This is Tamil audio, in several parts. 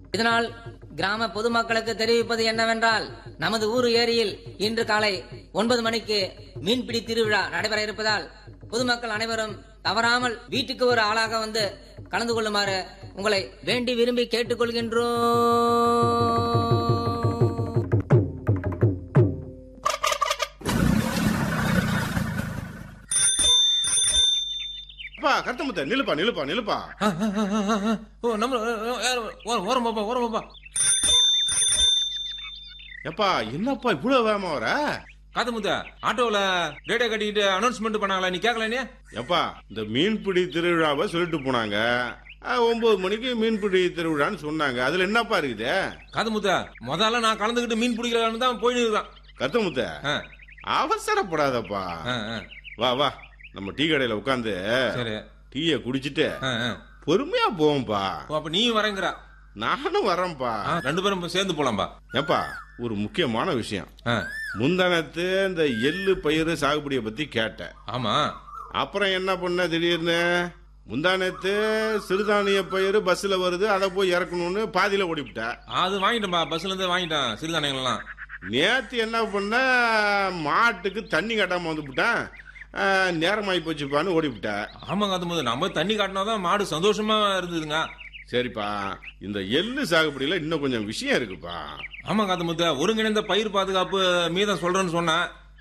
இதனால் கிராம பொதுமக்களுக்கு தெரிவிப்பது என்னவென்றால், நமது ஊர் ஏரியில் இன்று காலை 9 மணிக்கு மீன்பிடி திருவிழா நடைபெற இருப்பதால் பொதுமக்கள் அனைவரும் தவறாமல் வீட்டுக்கு ஒரு ஆளாக வந்து கலந்து கொள்ளுமாறு உங்களை வேண்டி விரும்பி கேட்டுக்கொள்கின்றோம். கருத்தமுத்த நிலுப்பா நிலுப்பா நிலுப்பா. எப்பா என்னப்பா இவ்வளவு வேகமா வர? காத்தமுத்த ஆட்டோல ரேடியோ கட்டிக்கிட்டு அனௌன்ஸ்மெண்ட் பண்ணாங்களா, நீ கேட்கல? எப்பா இந்த மீன்பிடி திருவிழாவை சொல்லிட்டு போனாங்க. 9 மணிக்கு மீன்பிடி திருவிழான்னு சொன்னாங்க. அதுல என்னப்பா இருக்குது? காத்தமுத்த முதல்ல நான் கலந்துகிட்டு மீன் பிடிக்கலான்னு தான் போயிட்டு இருக்கான். கருத்தமுத்த அவசரப்படாதப்பா. வா வா நம்ம டீ கடையில உட்காந்து டீய குடிச்சிட்டு பொறுமையா போவோம்பா. அப்ப நீயும் வரேங்கிற? நானும் வரேன்பா. 2 பேரும் சேர்ந்து போலாம்பா. ஏப்பா ஒரு முக்கியமான விஷயம். முந்தானத்து இந்த எள்ளு பயிறு சாகுபடியை பத்தி கேட்டேன். ஆமா. அப்புறம் என்ன பண்ண திடீர்னு முந்தானத்து சிறுதானிய பயிறு பஸ்ல வருது, அதை போய் இறக்கணும்னு பாதியில ஓடிவிட்டேன். அது வாங்கிட்டேன்பா, பஸ்ல இருந்து வாங்கிட்டேன் சிறுதானியங்கள் எல்லாம். நேத்து என்ன பண்ண, மாட்டுக்கு தண்ணி கட்டாம வந்துவிட்டேன். நேரமாயி போச்சுப்பான்னு ஓடிவிட்டேன். ஆமா காத்தமுத்த, நம்ம தண்ணி காட்டினாதான் மாடு சந்தோஷமா இருந்ததுங்க. சரிப்பா, இந்த எள்ளு சாகுபடியில இன்னும் கொஞ்சம் விஷயம் இருக்குப்பா. ஆமா காத்தமுத்த, ஒருங்கிணைந்த பயிர் பாதுகாப்பு மீதம் சொல்றேன்னு சொன்ன.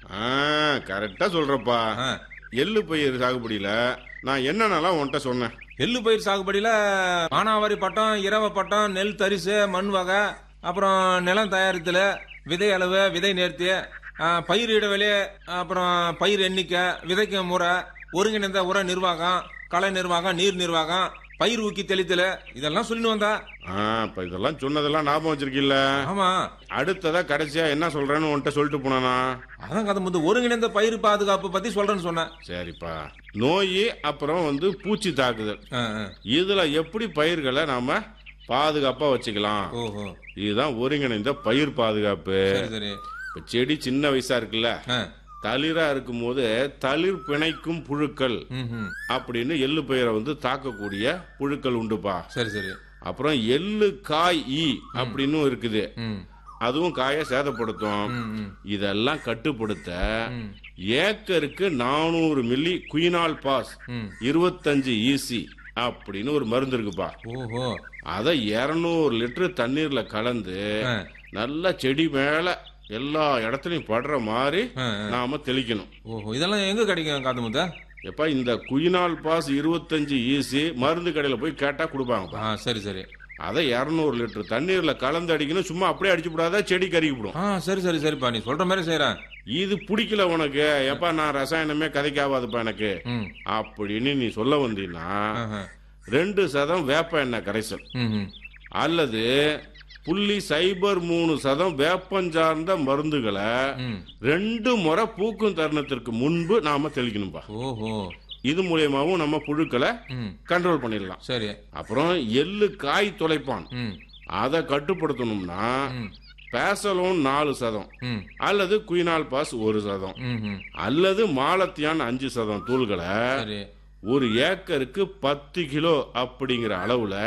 கரெக்டா சொல்றப்பா. எள்ளு பயிர் சாகுபடியில நான் என்னென்னலாம் உன்கிட்ட சொன்னேன். எள்ளு பயிர் சாகுபடியில மானாவாரி பட்டம், இரவ பட்டம், நெல் தரிசு, மண் வகை, அப்புறம் நிலம் தயாரித்தல், விதை அளவு, விதை நேர்த்தி, பயிர் இடைவெளி, அப்புறம் பயிர் எண்ணிக்கை, விதைக்கும் முறை, ஒருங்கிணைந்த உர நிர்வாகம், களை நிர்வாகம், நீர் நிர்வாகம், பயிர் ஊக்கி தெளித்தல், இதெல்லாம் சொல்லிட்டு வந்தா. இதெல்லாம் சொன்னதெல்லாம் ஞாபகம் வச்சிருக்கீல்ல? ஆமா. அடுத்ததா கடைசியா என்ன சொல்றேன்னு உன்கிட்ட சொல்லிட்டு போனானா? அதான் காத்தமுத்த ஒருங்கிணைந்த பயிர் பாதுகாப்பு பத்தி சொல்றேன்னு சொன்னேன். சரிப்பா, நோய் அப்புறம் பூச்சி தாக்குதல், இதுல எப்படி பயிர்களை நாம பாதுகாப்பா வச்சுக்கலாம், இதுதான் ஒருங்கிணைந்த பயிர் பாதுகாப்பு. இப்ப செடி சின்ன வயசா இருக்குல்ல, தளிரா இருக்கும் போது தளிர் பிணைக்கும் புழுக்கள் அப்படின்னு எள்ளு பயிரை தாக்கக்கூடிய புழுக்கள் உண்டுப்பா. சரி சரி. அப்புறம் எள்ளு காய் ஈ அப்படின்னு இருக்குது, அதுவும் காயை சேதப்படுத்தும். இதெல்லாம் கட்டுப்படுத்த ஏக்கருக்கு 400 மில்லி குயினால் பாஸ் 25 EC அப்படின்னு ஒரு மருந்து இருக்குப்பா. அத 200 லிட்டர் தண்ணீர்ல கலந்து நல்லா செடி மேல எல்லா இடத்துலயும் படுற மாதிரி நாம தெளிக்கணும். இதெல்லாம் எங்க கிடைக்கும் காத்தமுத்த? எப்ப இந்த குயினால் பாஸ் 25 EC மருந்து கடையில போய் கேட்டா கொடுப்பாங்க. சரி சரி. அதை 200 லிட்டர் தண்ணீர்ல கலந்து அடிக்கணும். சும்மா அப்படியே அடிச்சு விடாத, செடி கருகிவிடும். சரி சரி சரிப்பா, நீ சொல்ற மாதிரி செய்யறேன். இது பிடிக்கல உனக்கு, எப்ப நான் ரசாயனமே கதைக்காவாதுப்பா எனக்கு அப்படின்னு நீ சொல்ல வந்தீங்கன்னா 2% வேப்ப எண்ணெய் கரைசல் அல்லது 0.03% வேப்பஞ்சார்ந்த மருந்துகளை 2 முறை பூக்கும் தருணத்திற்கு முன்பு நாம தெளிக்கணும்பா. இது மூலியமாவும் நம்ம புழுக்களை கண்ட்ரோல் பண்ணிடலாம். சரி. அப்புறம் எள்ளு காய் துளைப்பான், அதை கட்டுப்படுத்தணும்னா பேசலோன் 4% அல்லது குயினால் பாஸ் 1% அல்லது மாலத்தியான் 5% தூள்களை ஒரு ஏக்கருக்கு 10 கிலோ அப்படிங்கிற அளவுல